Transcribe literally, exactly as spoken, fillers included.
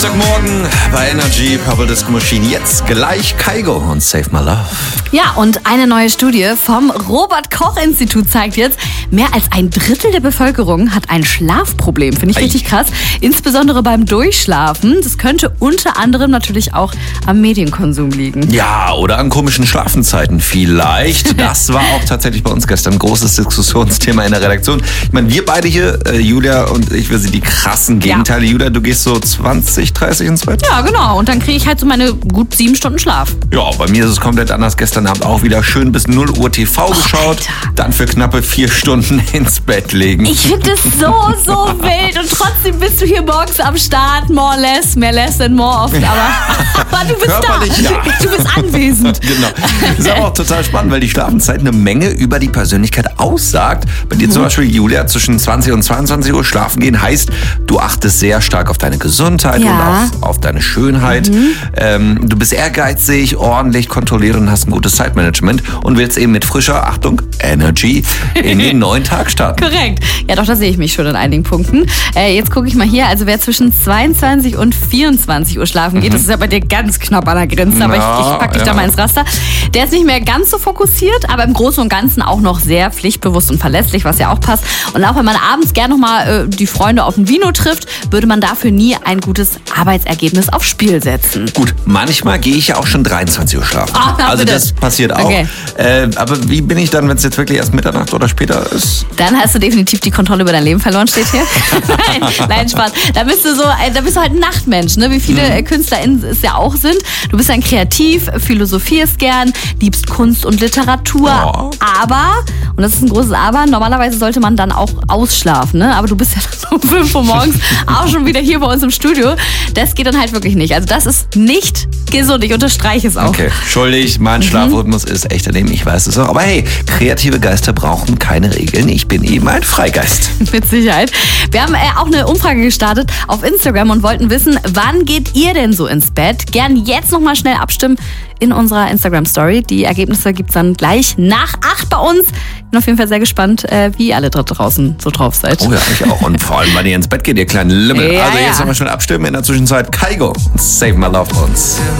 Morgen bei Energy, Purple Disco Machine. Jetzt gleich Kygo und Save My Love. Ja, und eine neue Studie vom Robert-Koch-Institut zeigt jetzt, mehr als ein Drittel der Bevölkerung hat ein Schlafproblem. Finde ich Ei. richtig krass. Insbesondere beim Durchschlafen. Das könnte unter anderem natürlich auch am Medienkonsum liegen. Ja, oder an komischen Schlafenzeiten vielleicht. Das war auch tatsächlich bei uns gestern ein großes Diskussionsthema in der Redaktion. Ich meine, wir beide hier, äh, Julia und ich, wir sind die krassen Gegenteile. Ja. Julia, du gehst so zwanzig, dreißig ins Bett? Ja, genau. Und dann kriege ich halt so meine gut sieben Stunden Schlaf. Ja, bei mir ist es komplett anders. Gestern Abend auch wieder schön bis null Uhr T V geschaut. Alter. Dann für knappe vier Stunden ins Bett legen. Ich finde es so, so wild. Und trotzdem bist du hier morgens am Start. More less, mehr less than more oft. Aber, aber du bist Körperlich, da. Ja. Du bist anwesend. Genau. Das ist aber auch total spannend, weil die Schlafenszeit eine Menge über die Persönlichkeit aussagt. Bei dir mhm. zum Beispiel, Julia, zwischen zwanzig und zweiundzwanzig Uhr schlafen gehen heißt, du achtest sehr stark auf deine Gesundheit Ja. und auch auf deine Schönheit. Mhm. Ähm, du bist ehrgeizig, ordentlich, kontrolliert und hast ein gutes Zeitmanagement und willst eben mit frischer, Achtung, Energy in den neuen Tag starten. Korrekt. Ja, doch, da sehe ich mich schon in einigen Punkten. Äh, jetzt gucke ich mal hier. Also wer zwischen zweiundzwanzig und vierundzwanzig Uhr schlafen geht, mhm. das ist ja bei dir ganz knapp an der Grenze, aber ja, ich, ich pack dich ja. da mal ins Raster. Der ist nicht mehr ganz so fokussiert, aber im Großen und Ganzen auch noch sehr pflichtbewusst und verlässlich, was ja auch passt. Und auch wenn man abends gerne nochmal äh, die Freunde auf ein Vino trifft, würde man dafür nie ein gutes Arbeitsergebnis aufs Spiel setzen. Gut, manchmal gehe ich ja auch schon dreiundzwanzig Uhr schlafen. Ach, na, also bitte. das passiert auch. Okay. Äh, aber wie bin ich dann, wenn es jetzt wirklich erst Mitternacht oder später ist? Dann hast du definitiv die Kontrolle über dein Leben verloren, steht hier. nein, nein, Spaß. Da bist du so, da bist du halt ein Nachtmensch, ne? Wie viele mhm. KünstlerInnen es ja auch sind. Du bist ein Kreativ, philosophierst gern, liebst Kunst und Literatur. Oh. Aber, und das ist ein großes Aber, normalerweise sollte man dann auch ausschlafen, ne? Aber du bist ja dann um fünf Uhr morgens auch schon wieder hier bei uns im Studio. Das geht dann halt wirklich nicht. Also das ist nicht gesund. Ich unterstreiche es auch. Okay, schuldig, mein Schlafrhythmus mhm. ist echt daneben, ich weiß es auch. Aber hey, kreative Geister brauchen keine Regeln. Ich bin eben ein Freigeist. Mit Sicherheit. Wir haben äh, auch eine Umfrage gestartet auf Instagram und wollten wissen, wann geht ihr denn so ins Bett? Gern jetzt nochmal schnell abstimmen in unserer Instagram-Story. Die Ergebnisse gibt es dann gleich nach acht bei uns. Bin auf jeden Fall sehr gespannt, äh, wie ihr alle da draußen so drauf seid. Oh ja, ich auch. Und vor allem, wann ihr ins Bett geht, ihr kleinen Lümmel. Ja, also jetzt ja. nochmal schnell abstimmen. In der Zwischenzeit Kygo und Save My Love uns.